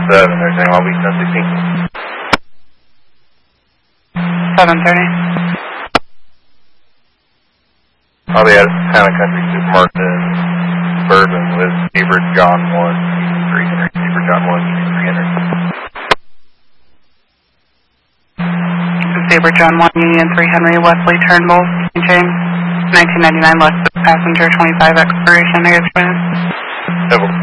There's anything Long Beach 1016. 7:30. I'll be at Town and Country Supermarket in Bourbon with Sabre John 1, 300. Sabre John 1, 300. Sabre John 1, Union 300, Wesley Turnbull, James, 1999, less passenger, 25 expiration, I guess.